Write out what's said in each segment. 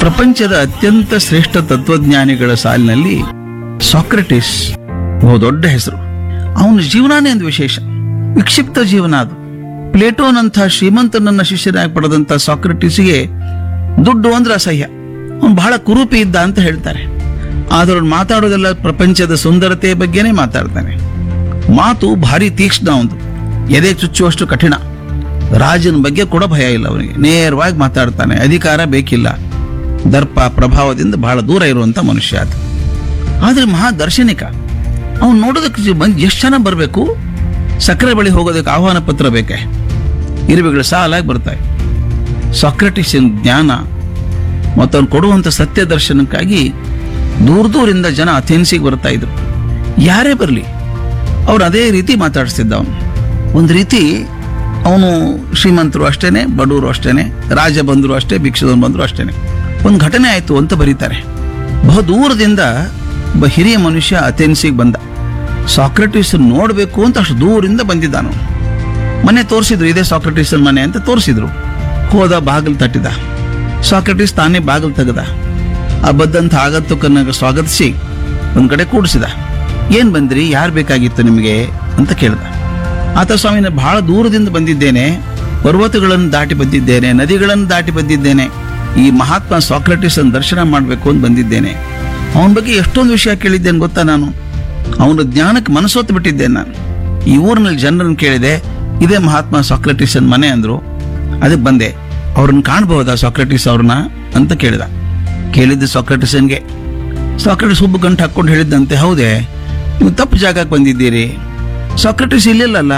ಪ್ರಪಂಚದ ಅತ್ಯಂತ ಶ್ರೇಷ್ಠ ತತ್ವಜ್ಞಾನಿಗಳ ಸಾಲಿನಲ್ಲಿ ಸಾಕ್ರೆಟಿಸ್ ಬಹುದೊಡ್ಡ ಹೆಸರು. ಅವನ ಜೀವನಾನೇ ಒಂದು ವಿಶೇಷ, ವಿಕ್ಷಿಪ್ತ ಜೀವನ ಅದು. ಪ್ಲೇಟೋನಂಥ ಶ್ರೀಮಂತನನ್ನ ಶಿಷ್ಯನಾಗಿ ಪಡೆದಂತ ಸಾಕ್ರೆಟಿಸ್ಗೆ ದುಡ್ಡು ಅಂದ್ರೆ ಅಸಹ್ಯ. ಅವನು ಬಹಳ ಕುರೂಪಿ ಇದ್ದ ಅಂತ ಹೇಳ್ತಾರೆ. ಆದ್ರೆ ಅವ್ನು ಮಾತಾಡೋದೆಲ್ಲ ಪ್ರಪಂಚದ ಸುಂದರತೆಯ ಬಗ್ಗೆನೇ ಮಾತಾಡ್ತಾನೆ. ಮಾತು ಭಾರಿ ತೀಕ್ಷ್ಣ, ಒಂದು ಎದೆ ಚುಚ್ಚುವಷ್ಟು ಕಠಿಣ. ರಾಜನ ಬಗ್ಗೆ ಕೂಡ ಭಯ ಇಲ್ಲ ಅವನಿಗೆ, ನೇರವಾಗಿ ಮಾತಾಡ್ತಾನೆ. ಅಧಿಕಾರ ಬೇಕಿಲ್ಲ, ದರ್ಪ ಪ್ರಭಾವದಿಂದ ಬಹಳ ದೂರ ಇರುವಂತ ಮನುಷ್ಯ ಅದು. ಆದ್ರೆ ಮಹಾ ದಾರ್ಶನಿಕ. ಅವನು ನೋಡೋದಕ್ಕೆ ಎಷ್ಟು ಜನ ಬರಬೇಕು, ಸಕ್ಕರೆ ಬಳಿ ಹೋಗೋದಕ್ಕೆ ಆಹ್ವಾನ ಪತ್ರ ಬೇಕೆ, ಇರುವೆಗಳು ಸಾಲಾಗಿ ಬರ್ತಾವೆ. ಸಾಕ್ರೆಟಿಸಿನ ಜ್ಞಾನ ಮತ್ತು ಅವನು ಕೊಡುವಂಥ ಸತ್ಯ ದರ್ಶನಕ್ಕಾಗಿ ದೂರ ದೂರಿಂದ ಜನ ಅಥೆನ್ಸಿಗೆ ಬರ್ತಾ ಇದ್ರು. ಯಾರೇ ಬರಲಿ ಅವ್ರು ಅದೇ ರೀತಿ ಮಾತಾಡಿಸ್ತಿದ್ದ ಅವನು. ಒಂದು ರೀತಿ ಅವನು ಶ್ರೀಮಂತರು ಅಷ್ಟೇನೆ, ಬಡವರು ಅಷ್ಟೇನೆ, ರಾಜ ಬಂದರು ಅಷ್ಟೇ, ಭಿಕ್ಷುದವನು ಬಂದರು ಅಷ್ಟೇನೆ. ಒಂದು ಘಟನೆ ಆಯಿತು ಅಂತ ಬರೀತಾರೆ. ಬಹು ದೂರದಿಂದ ಒಬ್ಬ ಹಿರಿಯ ಮನುಷ್ಯ ಅಥೆನ್ಸಿಗೆ ಬಂದ. ಸಾಕ್ರೆಟಿಸ್ ನೋಡಬೇಕು ಅಂತ ಅಷ್ಟು ದೂರಿಂದ ಬಂದಿದ್ದಾನು. ಮನೆ ತೋರಿಸಿದ್ರು, ಇದೇ ಸಾಕ್ರೆಟಿಸನ್ ಮನೆ ಅಂತ ತೋರಿಸಿದ್ರು. ಹೋದ, ಬಾಗಿಲು ತಟ್ಟಿದ. ಸಾಕ್ರೆಟಿಸ್ ತಾನೇ ಬಾಗಿಲು ತೆಗೆದ. ಆ ಬದ್ದಂಥ ಆಗಂತುಕನಾಗ ಸ್ವಾಗತಿಸಿ ಒಂದ್ ಕಡೆ ಕೂಡಿಸಿದ. ಏನ್ ಬಂದ್ರಿ, ಯಾರು ಬೇಕಾಗಿತ್ತು ನಿಮಗೆ ಅಂತ ಕೇಳ್ದ. ಆತ, ಸ್ವಾಮಿನ ಬಹಳ ದೂರದಿಂದ ಬಂದಿದ್ದೇನೆ, ಪರ್ವತಗಳನ್ನು ದಾಟಿ ಬಂದಿದ್ದೇನೆ, ನದಿಗಳನ್ನು ದಾಟಿ ಬಂದಿದ್ದೇನೆ, ಈ ಮಹಾತ್ಮ ಸಾಕ್ರೆಟಿಸನ್ ದರ್ಶನ ಮಾಡಬೇಕು ಅಂತ ಬಂದಿದ್ದೇನೆ. ಅವನ ಬಗ್ಗೆ ಎಷ್ಟೊಂದು ವಿಷಯ ಕೇಳಿದ್ದೇನೆ ಗೊತ್ತಾ ನಾನು. ಅವನ ಜ್ಞಾನಕ್ಕೆ ಮನಸ್ಸೊತ್ತು ಬಿಟ್ಟಿದ್ದೇನೆ ನಾನು. ಈ ಊರಿನಲ್ಲಿ ಜನರನ್ನು ಕೇಳಿದೆ, ಇದೇ ಮಹಾತ್ಮ ಸಾಕ್ರೆಟಿಸನ್ ಮನೆ ಅಂದ್ರು. ಅದಕ್ಕೆ ಬಂದೆ. ಅವ್ರನ್ನ ಕಾಣಬಹುದಾ ಸಾಕ್ರೆಟಿಸ್ ಅವ್ರನ್ನ ಅಂತ ಕೇಳಿದ. ಕೇಳಿದ್ದು ಸಾಕ್ರೆಟಿಸನ್ಗೆ. ಸಾಕ್ರೆಟಿಸ್ ಹುಬ್ಬು ಗಂಟು ಹಾಕೊಂಡು ಹೇಳಿದ್ದಂತೆ, ಹೌದೇ ನೀವು ತಪ್ಪು ಜಾಗಕ್ಕೆ ಬಂದಿದ್ದೀರಿ, ಸಾಕ್ರೆಟಿಸ್ ಇಲ್ಲಿಲ್ಲಲ್ಲ,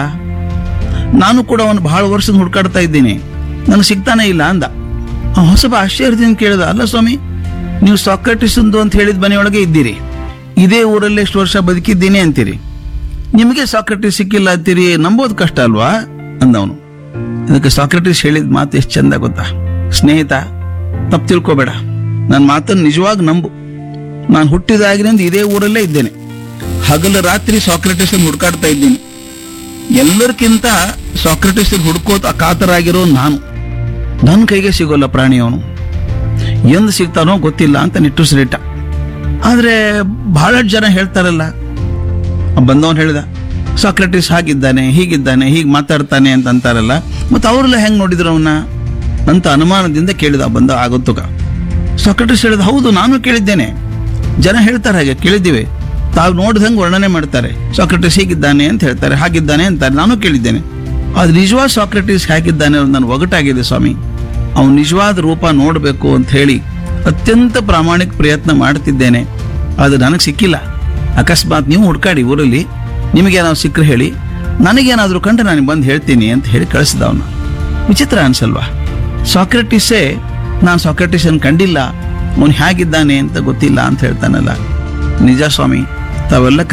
ನಾನು ಕೂಡ ಅವನು ಬಹಳ ವರ್ಷದ ಹುಡ್ಕಾಡ್ತಾ ಇದ್ದೀನಿ, ನನಗೆ ಸಿಗ್ತಾನೆ ಇಲ್ಲ ಅಂದ. ಹೊಸಬ ಆಶ್ಚರ್ಯದಿಂದ ಕೇಳಿದ, ಅಲ್ಲ ಸ್ವಾಮಿ, ನೀವು ಸಾಕ್ರೆಟಿಸ್ ಅಂತ ಹೇಳಿದ ಮನೆಯೊಳಗೆ ಇದ್ದೀರಿ, ಇದೇ ಊರಲ್ಲಿ ಎಷ್ಟು ವರ್ಷ ಬದುಕಿದ್ದೀನಿ ಅಂತೀರಿ, ನಿಮಗೆ ಸಾಕ್ರೆಟಿಸ್ ಸಿಕ್ಕಿಲ್ಲ ಅಂತೀರಿ, ನಂಬೋದು ಕಷ್ಟ ಅಲ್ವಾ ಅಂದವನು. ಅದಕ್ಕೆ ಸಾಕ್ರೆಟಿಸ್ ಹೇಳಿದ ಮಾತು ಎಷ್ಟು ಚಂದ ಗೊತ್ತಾ, ಸ್ನೇಹಿತ ತಪ್ಪು ತಿಳ್ಕೋಬೇಡ, ನನ್ನ ಮಾತನ್ನು ನಿಜವಾಗಿ ನಂಬು. ನಾನು ಹುಟ್ಟಿದಾಗಿನಿಂದ ಇದೇ ಊರಲ್ಲೇ ಇದ್ದೇನೆ, ಹಗಲು ರಾತ್ರಿ ಸಾಕ್ರೆಟಿಸ್ ಹುಡ್ಕಾಡ್ತಾ ಇದ್ದೀನಿ. ಎಲ್ಲರಿಗಿಂತ ಸಾಕ್ರೆಟಿಸ್ ಹುಡ್ಕೋತ ಕಾತರಾಗಿರೋ ನಾನು. ನನ್ನ ಕೈಗೆ ಸಿಗೋಲ್ಲ ಪ್ರಾಣಿ ಅವನು, ಎಂದು ಸಿಗ್ತಾನೋ ಗೊತ್ತಿಲ್ಲ ಅಂತ ನಿಟ್ಟುಸಿರಿಟ್ಟ. ಆದ್ರೆ ಬಹಳಷ್ಟು ಜನ ಹೇಳ್ತಾರಲ್ಲ, ಬಂದವನು ಹೇಳಿದ, ಸಾಕ್ರೆಟಿಸ್ ಹಾಗಿದ್ದಾನೆ, ಹೀಗಿದ್ದಾನೆ, ಹೀಗೆ ಮಾತಾಡ್ತಾನೆ ಅಂತ ಅಂತಾರಲ್ಲ, ಮತ್ತೆ ಅವರೆಲ್ಲ ಹೆಂಗ್ ನೋಡಿದ್ರು ಅವನ್ನ ಅಂತ ಅನುಮಾನದಿಂದ ಕೇಳಿದ ಬಂದ ಆಗುತ್ತುಗ. ಸಾಕ್ರೆಟಿಸ್ ಹೇಳಿದ, ಹೌದು ನಾನು ಕೇಳಿದ್ದೇನೆ, ಜನ ಹೇಳ್ತಾರೆ ಹಾಗೆ, ಕೇಳಿದ್ದೀವಿ, ತಾವು ನೋಡಿದಂಗೆ ವರ್ಣನೆ ಮಾಡ್ತಾರೆ, ಸಾಕ್ರೆಟಿಸ್ ಹೀಗಿದ್ದಾನೆ ಅಂತ ಹೇಳ್ತಾರೆ, ಹಾಗಿದ್ದಾನೆ ಅಂತಾರೆ, ನಾನು ಕೇಳಿದ್ದೇನೆ. ಅದು ನಿಜವಾದ ಸಾಕ್ರೆಟಿಸ್ ಹೇಗಿದ್ದಾನೆ ಅನ್ನೋದು ನನ್ನ ಒಗಟಾಗಿದೆ ಸ್ವಾಮಿ. ಅವನು ನಿಜವಾದ ರೂಪ ನೋಡಬೇಕು ಅಂತ ಹೇಳಿ ಅತ್ಯಂತ ಪ್ರಾಮಾಣಿಕ ಪ್ರಯತ್ನ ಮಾಡ್ತಿದ್ದೇನೆ, ಅದು ನನಗೆ ಸಿಕ್ಕಿಲ್ಲ. ಅಕಸ್ಮಾತ್ ನೀವು ಹುಡ್ಕಾಡಿ ಊರಲ್ಲಿ, ನಿಮಗೇನಾದ್ರು ಸಿಕ್ಕರೆ ಹೇಳಿ, ನನಗೇನಾದ್ರೂ ಕಂಡ್ರೆ ನಾನು ಬಂದು ಹೇಳ್ತೀನಿ ಅಂತ ಹೇಳಿ ಕಳಿಸಿದ ಅವನ. ವಿಚಿತ್ರ ಅನ್ಸಲ್ವಾ? ಸಾಕ್ರೆಟಿಸೇ ನಾನು ಸಾಕ್ರೆಟಿಸನ್ ಕಂಡಿಲ್ಲ, ಅವನು ಹೇಗಿದ್ದಾನೆ ಅಂತ ಗೊತ್ತಿಲ್ಲ ಅಂತ ಹೇಳ್ತಾನಲ್ಲ. ನಿಜ ಸ್ವಾಮಿ, ತಾವೆಲ್ಲ